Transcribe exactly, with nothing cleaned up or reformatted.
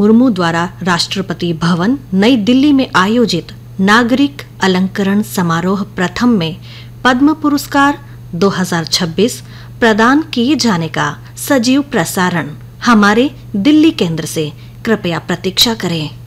मुर्मू द्वारा राष्ट्रपति भवन नई दिल्ली में आयोजित नागरिक अलंकरण समारोह प्रथम में पद्म पुरस्कार दो हज़ार छब्बीस प्रदान किए जाने का सजीव प्रसारण हमारे दिल्ली केंद्र से कृपया प्रतीक्षा करें।